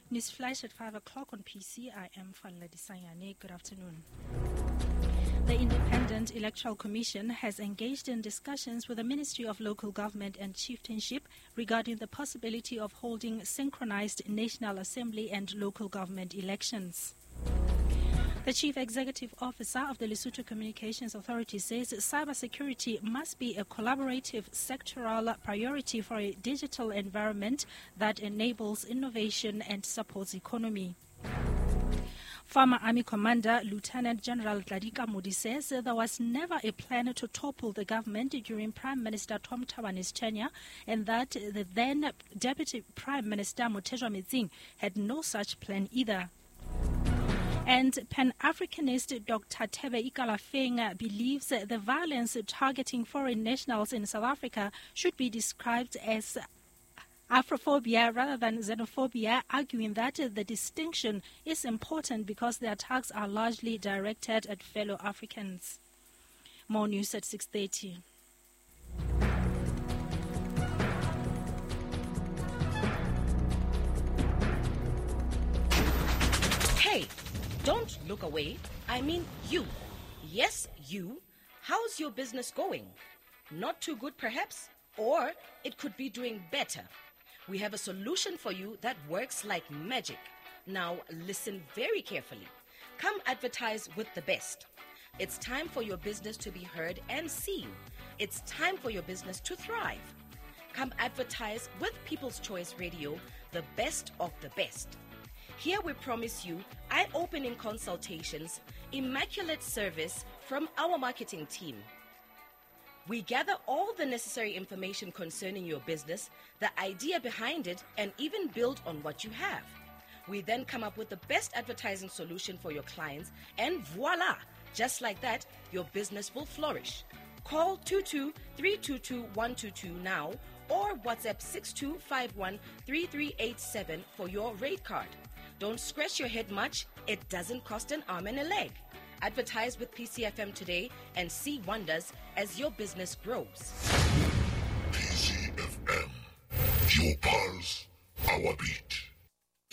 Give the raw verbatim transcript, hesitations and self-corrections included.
News flash at five o'clock on P C. I am Fanla Disayane. Good afternoon. The Independent Electoral Commission has engaged in discussions with the Ministry of Local Government and Chieftainship regarding the possibility of holding synchronized National Assembly and local government elections. The Chief Executive Officer of the Lesotho Communications Authority says cybersecurity must be a collaborative sectoral priority for a digital environment that enables innovation and supports economy. Former Army Commander Lieutenant General Dladika Modi says there was never a plan to topple the government during Prime Minister Tom Thabani's tenure, and that the then Deputy Prime Minister Motshekga Metsing had no such plan either. And Pan-Africanist Doctor Thebe Ikalafeng believes the violence targeting foreign nationals in South Africa should be described as Afrophobia rather than xenophobia, arguing that the distinction is important because the attacks are largely directed at fellow Africans. More news at six thirty. Hey, don't look away. I mean you. Yes, you. How's your business going? Not too good, perhaps? Or it could be doing better. We have a solution for you that works like magic. Now, listen very carefully. Come advertise with the best. It's time for your business to be heard and seen. It's time for your business to thrive. Come advertise with People's Choice Radio, the best of the best. Here we promise you eye-opening consultations, immaculate service from our marketing team. We gather all the necessary information concerning your business, the idea behind it, and even build on what you have. We then come up with the best advertising solution for your clients, and voila! Just like that, your business will flourish. Call two two three two two one two two now or WhatsApp six two five one three three eight seven for your rate card. Don't scratch your head much. It doesn't cost an arm and a leg. Advertise with P C F M today and see wonders as your business grows. P C F M, your pulse, our beat.